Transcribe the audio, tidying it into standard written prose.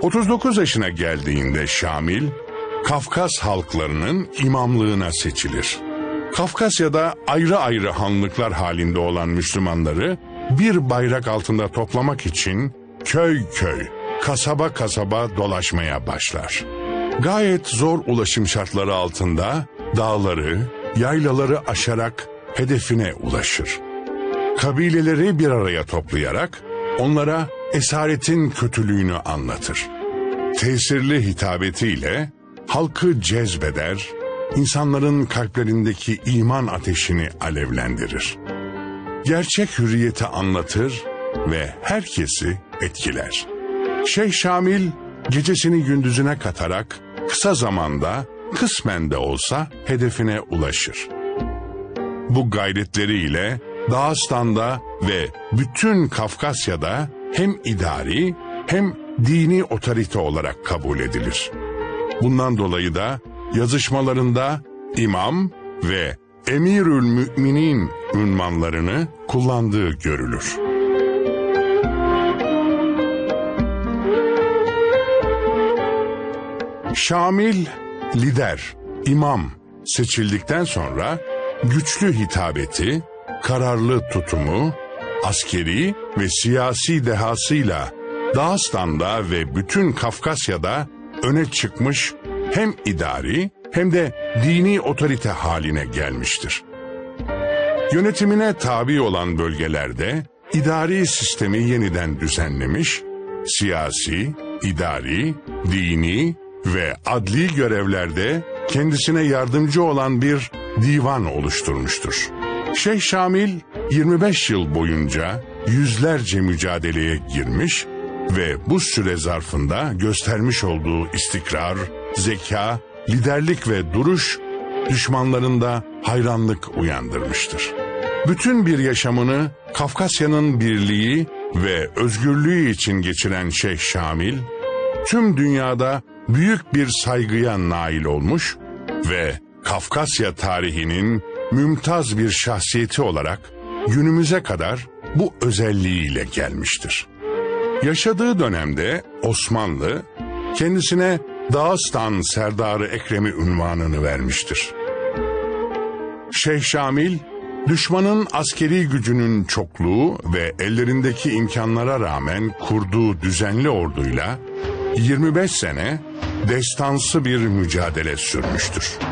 39 yaşına geldiğinde Şamil, Kafkas halklarının imamlığına seçilir. Kafkasya'da ayrı ayrı hanlıklar halinde olan Müslümanları bir bayrak altında toplamak için köy köy, kasaba kasaba dolaşmaya başlar. Gayet zor ulaşım şartları altında dağları, yaylaları aşarak hedefine ulaşır. Kabileleri bir araya toplayarak onlara esaretin kötülüğünü anlatır. Tesirli hitabetiyle halkı cezbeder, insanların kalplerindeki iman ateşini alevlendirir. Gerçek hürriyeti anlatır ve herkesi etkiler. Şeyh Şamil gecesini gündüzüne katarak kısa zamanda kısmen de olsa hedefine ulaşır. Bu gayretleriyle Dağıstan'da ve bütün Kafkasya'da hem idari hem dini otorite olarak kabul edilir. Bundan dolayı da yazışmalarında imam ve Emirül Müminin unvanlarını kullandığı görülür. Şamil, lider, imam seçildikten sonra güçlü hitabeti, kararlı tutumu, askeri ve siyasi dehasıyla Dağıstan'da ve bütün Kafkasya'da öne çıkmış hem idari hem de dini otorite haline gelmiştir. Yönetimine tabi olan bölgelerde idari sistemi yeniden düzenlemiş, siyasi, idari, dini ve adli görevlerde kendisine yardımcı olan bir divan oluşturmuştur. Şeyh Şamil 25 yıl boyunca yüzlerce mücadeleye girmiş ve bu süre zarfında göstermiş olduğu istikrar, zeka, liderlik ve duruş düşmanlarında hayranlık uyandırmıştır. Bütün bir yaşamını Kafkasya'nın birliği ve özgürlüğü için geçiren Şeyh Şamil, tüm dünyada büyük bir saygıya nail olmuş ve Kafkasya tarihinin mümtaz bir şahsiyeti olarak günümüze kadar bu özelliğiyle gelmiştir. Yaşadığı dönemde Osmanlı kendisine Dağıstan Serdarı Ekrem'i unvanını vermiştir. Şeyh Şamil, düşmanın askeri gücünün çokluğu ve ellerindeki imkanlara rağmen kurduğu düzenli orduyla 25 sene destansı bir mücadele sürmüştür.